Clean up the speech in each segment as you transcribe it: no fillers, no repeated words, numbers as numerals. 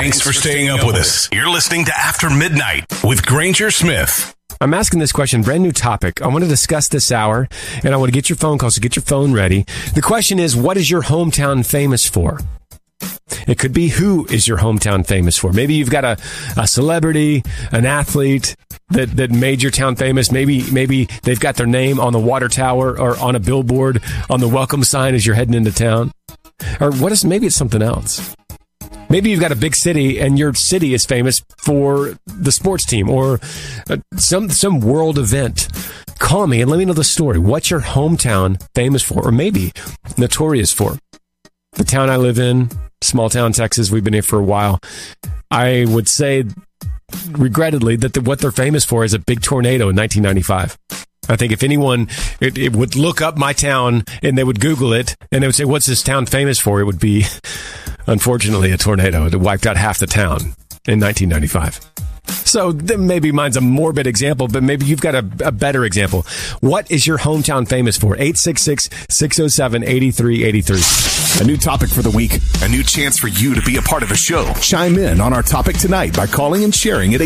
Thanks for staying up with us. You're listening to After Midnight with Granger Smith. I'm asking this question, brand new topic. I want to discuss this hour, and I want to get your phone calls, so get your phone ready. The question is, what is your hometown famous for? It could be, who is your hometown famous for? Maybe you've got a celebrity, an athlete that made your town famous. Maybe they've got their name on the water tower or on a billboard on the welcome sign as you're heading into town. Or maybe it's something else. Maybe you've got a big city and your city is famous for the sports team or some world event. Call me and let me know the story. What's your hometown famous for, or maybe notorious for? The town I live in, small town Texas, we've been here for a while. I would say, regrettably, that what they're famous for is a big tornado in 1995. I think if anyone it would look up my town and they would Google it and they would say, what's this town famous for? It would be, unfortunately, a tornado that wiped out half the town in 1995. So maybe mine's a morbid example, but maybe you've got a better example. What is your hometown famous for? 866-607-8383. A new topic for the week. A new chance for you to be a part of the show. Chime in on our topic tonight by calling and sharing at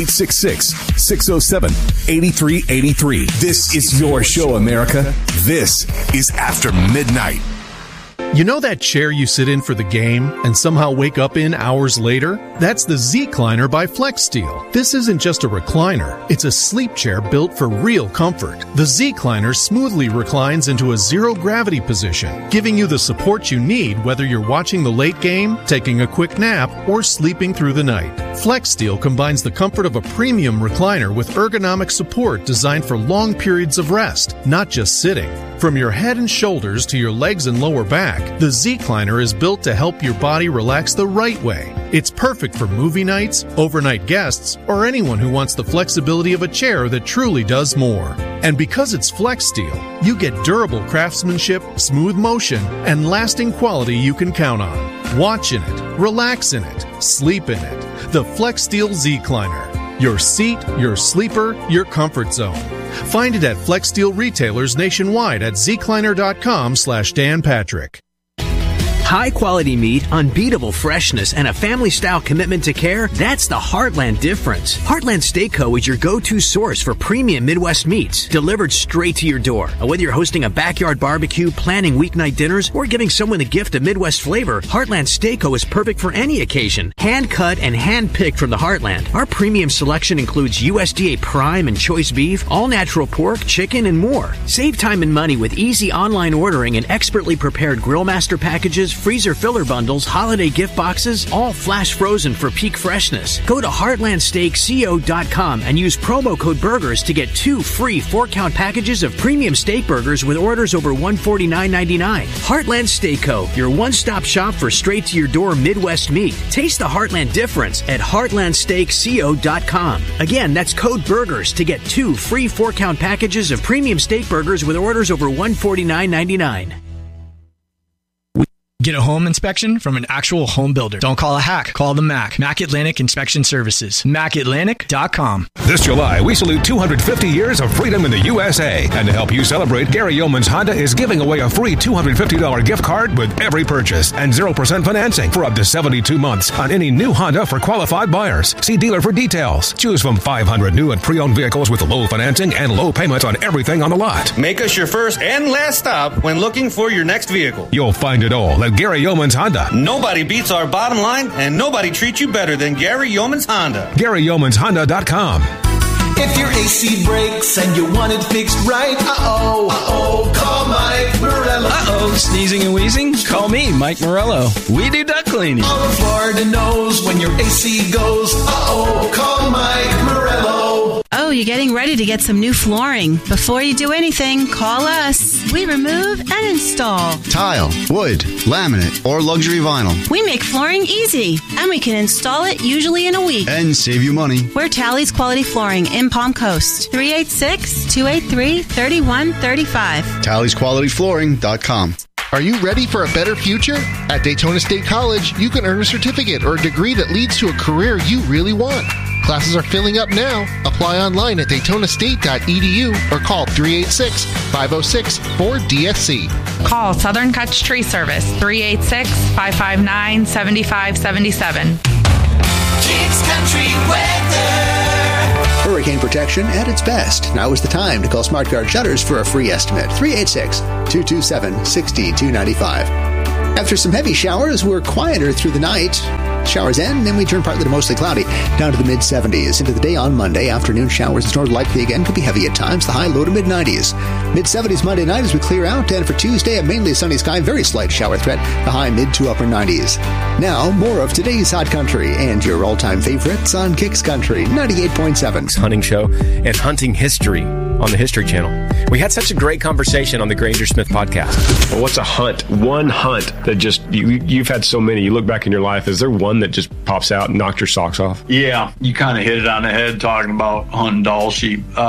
866-607-8383. This is your show, America. This is After Midnight. You know that chair you sit in for the game and somehow wake up in hours later? That's the Z-Cliner by FlexSteel. This isn't just a recliner. It's a sleep chair built for real comfort. The Z-Cliner smoothly reclines into a zero-gravity position, giving you the support you need whether you're watching the late game, taking a quick nap, or sleeping through the night. FlexSteel combines the comfort of a premium recliner with ergonomic support designed for long periods of rest, not just sitting. From your head and shoulders to your legs and lower back, the Z-Cliner is built to help your body relax the right way. It's perfect for movie nights, overnight guests, or anyone who wants the flexibility of a chair that truly does more. And because it's FlexSteel, you get durable craftsmanship, smooth motion, and lasting quality you can count on. Watch in it, relax in it, sleep in it. The FlexSteel Z-Cliner. Your seat, your sleeper, your comfort zone. Find it at FlexSteel retailers nationwide at zcliner.com/Dan Patrick. High quality meat, unbeatable freshness, and a family-style commitment to care, that's the Heartland difference. Heartland Steak Co. is your go-to source for premium Midwest meats, delivered straight to your door. Whether you're hosting a backyard barbecue, planning weeknight dinners, or giving someone the gift of Midwest flavor, Heartland Steak Co. is perfect for any occasion. Hand-cut and hand-picked from the Heartland. Our premium selection includes USDA Prime and Choice Beef, all-natural pork, chicken, and more. Save time and money with easy online ordering and expertly prepared Grillmaster packages, freezer filler bundles, holiday gift boxes, all flash frozen for peak freshness. Go to heartlandsteakco.com and use promo code BURGERS to get 2 free 4-count packages of premium steak burgers with orders over $149.99. Heartland Steak Co., your one-stop shop for straight-to-your-door Midwest meat. Taste the Heartland difference at heartlandsteakco.com. Again, that's code BURGERS to get 2 free 4-count packages of premium steak burgers with orders over $149.99. Get a home inspection from an actual home builder. Don't call a hack. Call the MAC. MAC Atlantic Inspection Services. MacAtlantic.com. This July, we salute 250 years of freedom in the USA. And to help you celebrate, Gary Yeoman's Honda is giving away a free $250 gift card with every purchase and 0% financing for up to 72 months on any new Honda for qualified buyers. See dealer for details. Choose from 500 new and pre-owned vehicles with low financing and low payments on everything on the lot. Make us your first and last stop when looking for your next vehicle. You'll find it all at Gary Yeoman's Honda. Nobody beats our bottom line, and nobody treats you better than Gary Yeoman's Honda. GaryYeomansHonda.com. If your AC breaks and you want it fixed right, call Mike Morello. Sneezing and wheezing? Call me, Mike Morello. We do duct cleaning. All of Florida knows when your AC goes, call Mike Morello. Oh, you're getting ready to get some new flooring. Before you do anything, call us. We remove and install tile, wood, laminate, or luxury vinyl. We make flooring easy, and we can install it usually in a week. And save you money. We're Tally's Quality Flooring in Palm Coast. 386-283-3135. TallysQualityFlooring.com. Are you ready for a better future? At Daytona State College, you can earn a certificate or a degree that leads to a career you really want. Classes are filling up now. Apply online at DaytonaState.edu or call 386-506-4DSC. Call Southern Kutch Tree Service, 386-559-7577. Kicks Country weather. Hurricane protection at its best. Now is the time to call SmartGuard Shutters for a free estimate. 386-227-6295. After some heavy showers, we're quieter through the night. Showers end, then we turn partly to mostly cloudy, down to the mid-70s. Into the day on Monday, afternoon showers and storms likely again, could be heavy at times. The high low to mid-90s. Mid-70s Monday night as we clear out, and for Tuesday, a mainly sunny sky, very slight shower threat. The high mid to upper 90s. Now, more of today's Hot Country and your all-time favorites on Kicks Country 98.7. Hunting show and hunting history on the History Channel. We had such a great conversation on the Granger Smith podcast. Well, what's a hunt? One hunt that just, you've had so many, you look back in your life, is there one that just pops out and knocked your socks off? Yeah, you kind of hit it on the head talking about hunting Dall sheep.